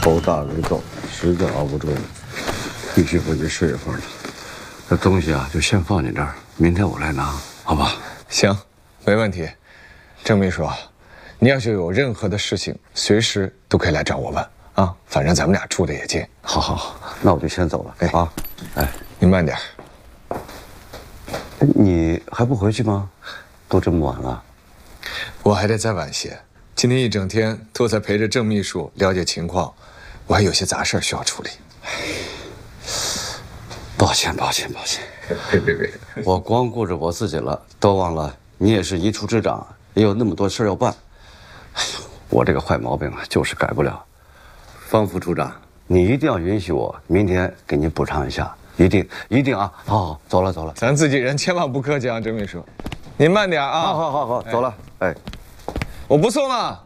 头大为斗，实在熬不住了，必须回去睡一会儿了。这东西啊，就先放你这儿，明天我来拿，好吧？ 行，没问题。郑秘书，你要是有任何的事情，随时都可以来找我问啊。反正咱们俩住的也近。 好，那我就先走了。啊， 你慢点。 你还不回去吗？都这么晚了。 我还得再晚些。今天一整天都在陪着郑秘书了解情况，我还有些杂事需要处理。 抱歉。 别， 我光顾着我自己了，都忘了你也是一处之长，也有那么多事要办。哎呦，我这个坏毛病啊，就是改不了。方副处长，你一定要允许我明天给您补偿一下，一定啊！好，走了。 咱自己人千万不客气啊，郑秘书，您慢点啊！ 好，走了。哎， 我不送了。